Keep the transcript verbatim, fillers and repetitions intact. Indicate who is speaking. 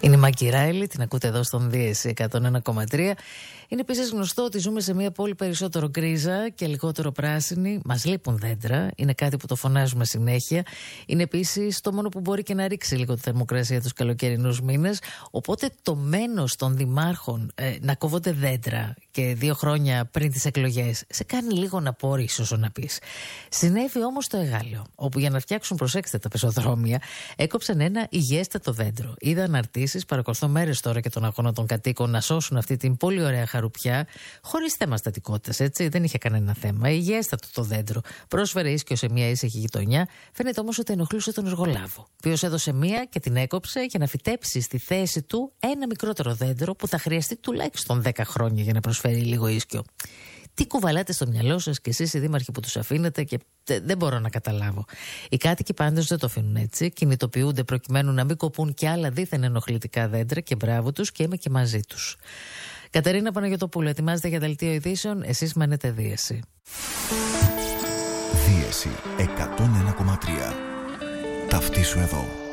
Speaker 1: Είναι η Μάκη Ράιλι, την ακούτε εδώ στον Δίεση εκατόν ένα κόμμα τρία. Είναι επίσης γνωστό ότι ζούμε σε μια πόλη περισσότερο γκρίζα και λιγότερο πράσινη. Μας λείπουν δέντρα, είναι κάτι που το φωνάζουμε συνέχεια. Είναι επίσης το μόνο που μπορεί και να ρίξει λίγο τη θερμοκρασία τους καλοκαιρινούς μήνες. Οπότε το μένος των δημάρχων ε, να κόβονται δέντρα και δύο χρόνια πριν τις εκλογές σε κάνει λίγο να πόρεις, όσο να πεις. Συνέβη όμως το Εγάλεο, όπου για να φτιάξουν, προσέξτε, τα πεζοδρόμια, έκοψαν ένα υγιέστατο δέντρο. Είδα αναρτήσεις, παρακολουθώ μέρες τώρα και τον αγώνα των κατοίκων να σώσουν αυτή την πολύ ωραία χαρουπιά, χωρίς θέμα στατικότητας, έτσι. Δεν είχε κανένα θέμα. Υγιέστατο το δέντρο. Πρόσφερε ίσκιο σε μια ήσυχη γειτονιά. Φαίνεται όμως ότι ενοχλούσε τον εργολάβο, ο οποίος έδωσε μία και την έκοψε για να φυτέψει στη θέση του ένα μικρότερο δέντρο που θα χρειαστεί τουλάχιστον δέκα χρόνια για να προσφέρει λίγο ίσκιο. Τι κουβαλάτε στο μυαλό σας κι εσείς οι δήμαρχοι που τους αφήνετε και δεν μπορώ να καταλάβω. Οι κάτοικοι πάντως δεν το αφήνουν έτσι. Κινητοποιούνται προκειμένου να μην κοπούν κι άλλα δίθεν ενοχλητικά δέντρα και μπράβο τους και είμαι και μαζί τους. Κατερίνα Παναγιωτοπούλου, ετοιμάζετε για δελτίο ειδήσεων. Εσείς μένετε Δίεση.
Speaker 2: Δίεση εκατόν ένα κόμμα τρία. Ταυτίσου εδώ.